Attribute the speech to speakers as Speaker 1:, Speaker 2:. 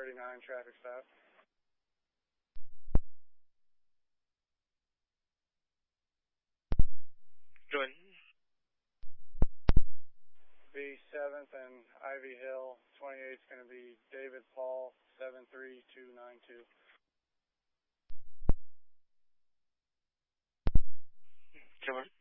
Speaker 1: 39 traffic stop.
Speaker 2: Join.
Speaker 1: B7th and Ivy Hill, 28 is going to be David Paul, 73292.
Speaker 2: Join.